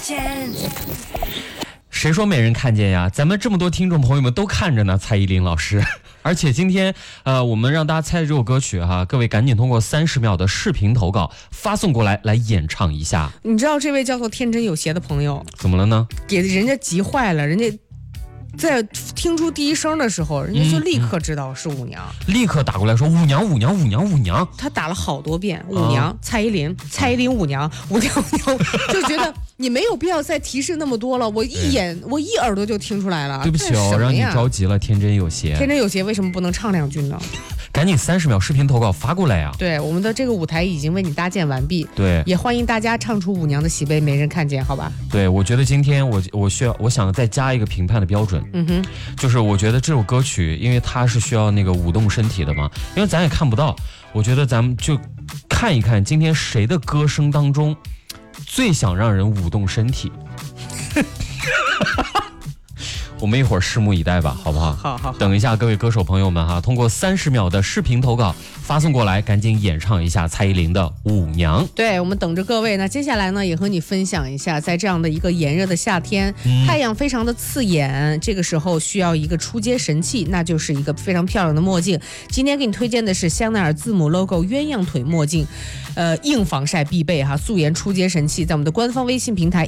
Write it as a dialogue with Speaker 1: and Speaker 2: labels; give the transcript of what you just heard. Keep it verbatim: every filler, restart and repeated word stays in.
Speaker 1: 见。
Speaker 2: 谁说没人看见呀？咱们这么多听众朋友们都看着呢，蔡依林老师。而且今天，呃，我们让大家猜的这首歌曲哈，各位赶紧通过三十秒的视频投稿发送过来，来演唱一下。
Speaker 1: 你知道这位叫做天真有邪的朋友
Speaker 2: 怎么了呢？
Speaker 1: 给人家急坏了，人家在听出第一声的时候，人家就立刻知道是舞娘，
Speaker 2: 嗯、立刻打过来说舞娘舞娘舞娘舞娘。
Speaker 1: 他打了好多遍舞娘、啊、蔡依林蔡依林舞娘舞娘舞娘，就觉得你没有必要再提示那么多了，我一眼我一耳朵就听出来了。
Speaker 2: 对不起哦，让你着急了，天真有邪。
Speaker 1: 天真有邪为什么不能唱两句呢？
Speaker 2: 赶紧三十秒视频投稿发过来呀、啊！
Speaker 1: 对，我们的这个舞台已经为你搭建完毕。
Speaker 2: 对，
Speaker 1: 也欢迎大家唱出舞娘的喜悲，没人看见，好吧？
Speaker 2: 对，我觉得今天我我需要，我想再加一个评判的标准。
Speaker 1: 嗯哼，
Speaker 2: 就是我觉得这首歌曲，因为它是需要那个舞动身体的嘛，因为咱也看不到，我觉得咱们就看一看今天谁的歌声当中最想让人舞动身体。我们一会儿拭目以待吧，好不好？
Speaker 1: 好好好。
Speaker 2: 等一下，各位歌手朋友们哈，通过三十秒的视频投稿发送过来，赶紧演唱一下蔡依林的《舞娘》。
Speaker 1: 对，我们等着各位。那接下来呢，也和你分享一下，在这样的一个炎热的夏天，
Speaker 2: 嗯、
Speaker 1: 太阳非常的刺眼，这个时候需要一个出街神器，那就是一个非常漂亮的墨镜。今天给你推荐的是香奈儿字母 logo 鸳鸯腿墨镜，呃，硬防晒必备哈，素颜出街神器，在我们的官方微信平台。